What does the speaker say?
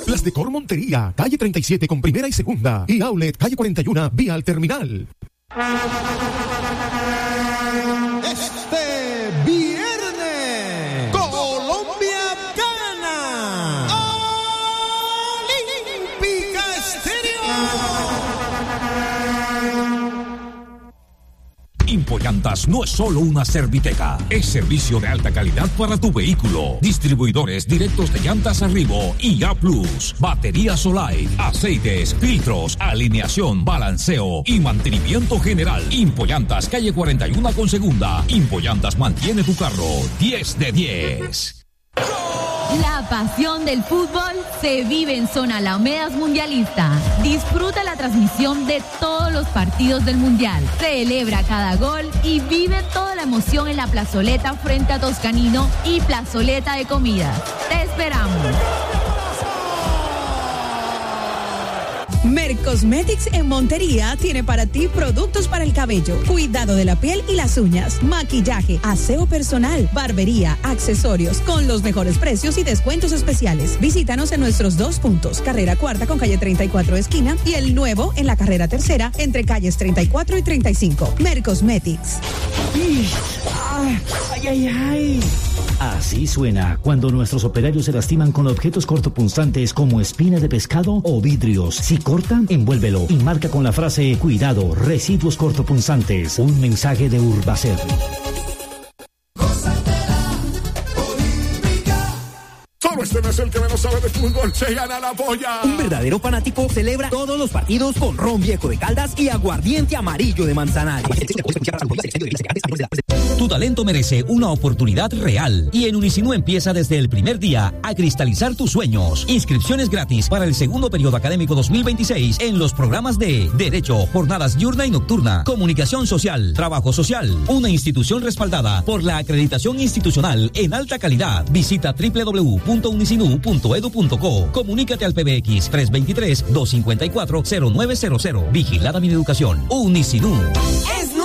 Las Decor Montería, calle 37 con primera y segunda. Y Outlet, calle 41, vía al terminal. Este viernes, Colombia gana. Olímpica Impollantas no es solo una serviteca, es servicio de alta calidad para tu vehículo. Distribuidores directos de llantas Arribo y A+, baterías Solai, aceites, filtros, alineación, balanceo y mantenimiento general. Impollantas, calle 41 con segunda. Impollantas mantiene tu carro 10 de 10. La pasión del fútbol se vive en Zona Alamedas Mundialista. Disfruta la transmisión de todos los partidos del Mundial. Celebra cada gol y vive toda la emoción en la plazoleta frente a Toscanino y plazoleta de comida. ¡Te esperamos! Mercosmetics en Montería tiene para ti productos para el cabello, cuidado de la piel y las uñas, maquillaje, aseo personal, barbería, accesorios, con los mejores precios y descuentos especiales. Visítanos en nuestros 2 puntos, carrera 4 con calle 34 esquina y el nuevo en la carrera 3 entre calles 34 y 35. Mercosmetics. ¡Ay, ay, ay! Así suena cuando nuestros operarios se lastiman con objetos cortopunzantes como espina de pescado o vidrios. Si cortan, envuélvelo y marca con la frase "Cuidado, residuos cortopunzantes". Un mensaje de Urbacer. Solo este mes el que menos sabe de fútbol se gana la polla. Un verdadero fanático celebra todos los partidos con ron viejo de Caldas y aguardiente amarillo de Manzanares. Tu talento merece una oportunidad real y en Unicinu empieza desde el primer día a cristalizar tus sueños. Inscripciones gratis para el segundo periodo académico 2026 en los programas de Derecho, Jornadas diurna y nocturna, Comunicación Social, Trabajo Social. Una institución respaldada por la acreditación institucional en alta calidad. Visita www.unicinu.edu.co. Comunícate al PBX 323-254-0900. Vigilada mi educación. Unicinu.